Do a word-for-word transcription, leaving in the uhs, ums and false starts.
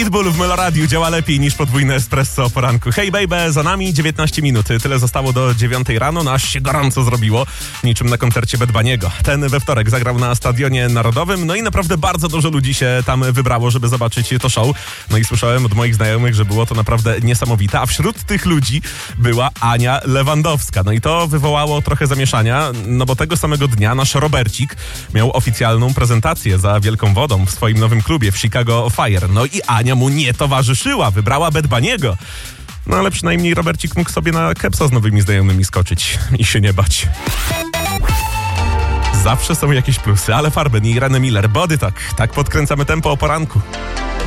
Pitbull w Meloradiu działa lepiej niż podwójne espresso o poranku. Hej baby, za nami dziewiętnaście minut. Tyle zostało do dziewiątej rano, no aż się gorąco zrobiło, niczym na koncercie Bad Bunny'ego. Ten we wtorek zagrał na Stadionie Narodowym, no i naprawdę bardzo dużo ludzi się tam wybrało, żeby zobaczyć to show. No i słyszałem od moich znajomych, że było to naprawdę niesamowite, a wśród tych ludzi była Ania Lewandowska. No i to wywołało trochę zamieszania, no bo tego samego dnia nasz Robercik miał oficjalną prezentację za Wielką Wodą w swoim nowym klubie w Chicago Fire. No i Ania mu nie towarzyszyła, wybrała Bad Bunny'ego. No ale przynajmniej Robercik mógł sobie na kepsa z nowymi znajomymi skoczyć i się nie bać. Zawsze są jakieś plusy, ale Farben i Irene Miller, Body Talk. Tak podkręcamy tempo o poranku.